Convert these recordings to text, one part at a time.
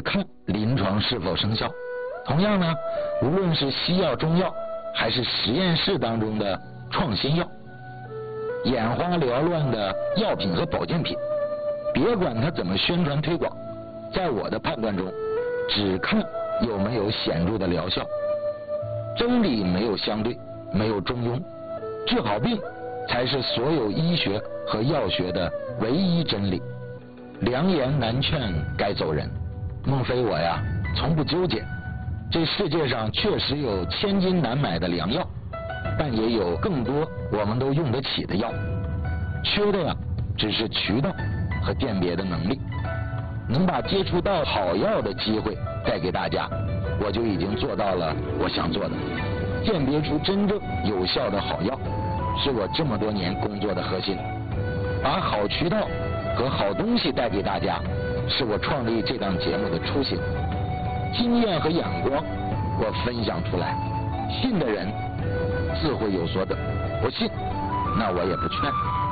看临床是否生效。同样呢，无论是西药、中药，还是实验室当中的创新药，眼花缭乱的药品和保健品，别管它怎么宣传推广，在我的判断中，只看有没有显著的疗效。真理没有相对，没有中庸，治好病才是所有医学和药学的唯一真理。良言难劝该走人，孟非我呀从不纠结。这世界上确实有千金难买的良药，但也有更多我们都用得起的药，缺的呀只是渠道和鉴别的能力。能把接触到好药的机会带给大家，我就已经做到了我想做的。鉴别出真正有效的好药，是我这么多年工作的核心。把好渠道和好东西带给大家，是我创立这档节目的初心。经验和眼光我分享出来，信的人自会有所得，不信那我也不劝。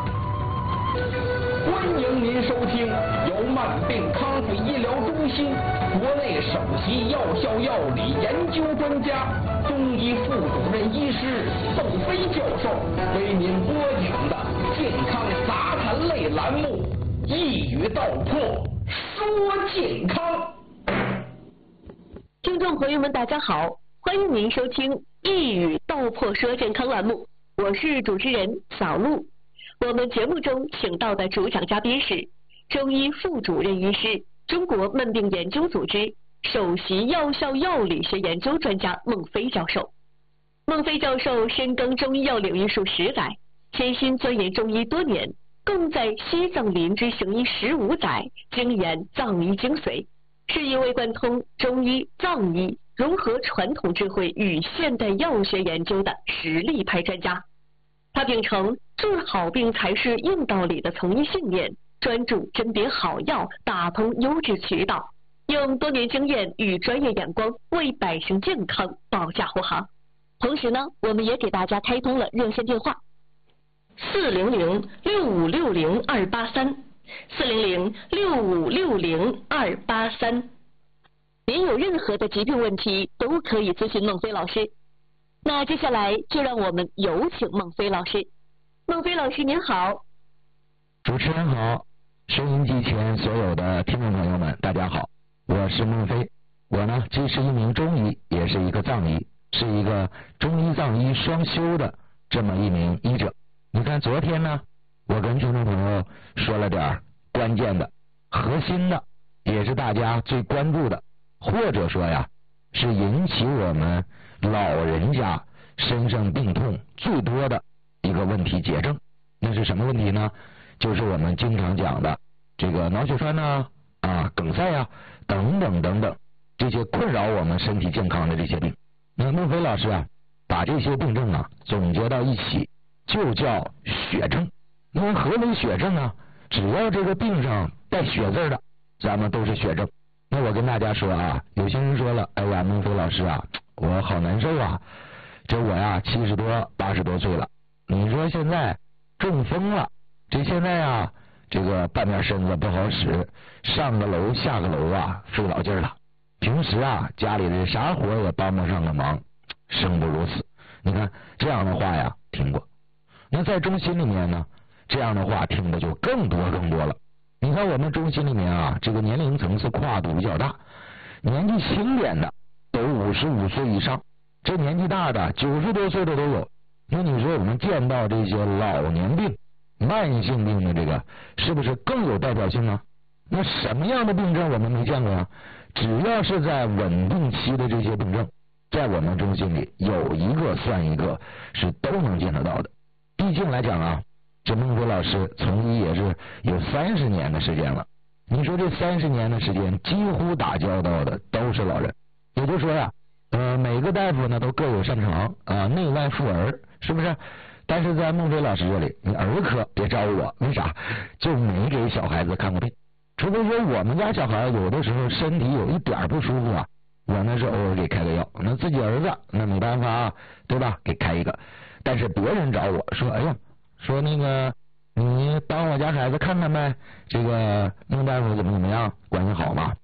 欢迎您收听由慢病康复医疗中心国内首席药效药理研究专家、中医副主任医师窦飞教授为您播讲的健康杂谈类栏目《一语道破说健康》。 听众朋友们大家好，欢迎您收听《一语道破说健康》栏目，我是主持人小璐。我们节目中请到的主讲嘉宾是中医副主任医师、中国慢病研究组织首席药效药理学研究专家孟非教授。孟非教授深耕中医药领域数10载，潜心钻研中医多年，更在西藏林芝行医15载，精研藏医精髓，是一位贯通中医、藏医、融合传统智慧与现代药学研究的实力派专家。他秉承治好病才是硬道理的从医信念，专注甄别好药，打通优质渠道，用多年经验与专业眼光为百姓健康保驾护航。同时呢，我们也给大家开通了热线电话400-6560-283，400-6560-283。您有任何的疾病问题都可以咨询孟非老师。那接下来就让我们有请孟非老师。孟非老师您好。 主持人好，收音机前所有的听众朋友们大家好，我是孟非。我呢既是一名中医，也是一个藏医，是一个中医藏医双修的这么一名医者。你看昨天呢，我跟听众朋友说了点关键的、核心的，也是大家最关注的，或者说呀是引起我们老人家身上病痛最多的一个问题解症。那是什么问题呢？就是我们经常讲的这个脑血栓呐、梗塞呀、等等等等，这些困扰我们身体健康的这些病。那孟非老师啊，把这些病症啊总结到一起，就叫血症。那么何为血症呢？只要这个病上带血字的，咱们都是血症。那我跟大家说啊，有些人说了，哎呀，孟非老师啊，我好难受啊，这我呀70多80多岁了，你说现在中风了，这现在啊这个半边身子不好使，上个楼下个楼啊费老劲了，平时啊家里的啥活也帮不上个忙，生不如死。你看这样的话呀听过。那在中心里面呢，这样的话听的就更多了。你看我们中心里面啊，这个年龄层次跨度比较大，年纪轻点的都55岁以上，这年纪大的90多岁的都有。那你说我们见到这些老年病、慢性病的这个，是不是更有代表性呢？那什么样的病症我们没见过啊？只要是在稳定期的这些病症，在我们中心里有一个算一个，是都能见得到的。毕竟来讲啊，这孟非老师从医也是有30年的时间了，你说这30年的时间，几乎打交道的都是老人。也就是说呀，每个大夫呢都各有擅长啊，内外妇儿，是不是？但是在孟非老师这里，你儿科别找我，为啥？就没给小孩子看过病。除非说我们家小孩有的时候身体有一点不舒服啊，我那是偶尔给开个药，那自己儿子那没办法啊，对吧？给开一个。但是别人找我说，哎呀，说那个你帮我家孩子看看呗，这个孟大夫怎么样，关系好吗？